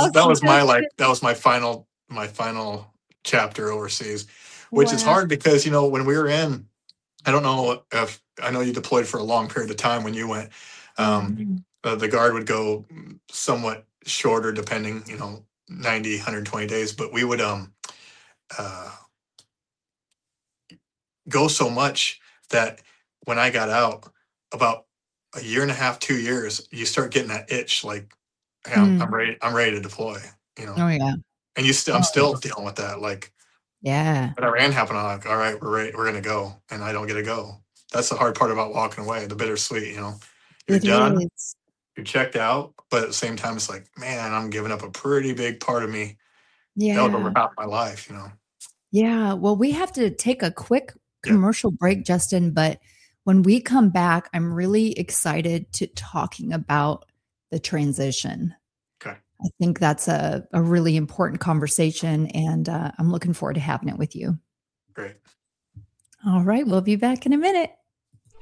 that was my Justin. that was my final chapter overseas, which is Wow. hard because when we were in, I don't know if I know you deployed for a long period of time when you went. Um, Mhm. the guard would go somewhat shorter, depending, 90, 120 days, but we would uh, go so much that when I got out, about a year and a half, 2 years, you start getting that itch, like, hey, I'm Mm. ready. I'm ready to deploy. You know, Oh, yeah. and I'm Oh, yeah. still dealing with that. Like, Yeah. when Iran happened, I'm like, all right, we're ready. We're gonna go, and I don't get to go. That's the hard part about walking away. The bittersweet. You're It done. is. You're checked out, but at the same time, it's like, man, I'm giving up a pretty big part of me. That was over Yeah. half my life. Yeah. Well, we have to take a quick Yeah. commercial break, Justin, but when we come back, I'm really excited to talking about the transition. Okay. I think that's a really important conversation, and I'm looking forward to having it with you. Great. All right. We'll be back in a minute.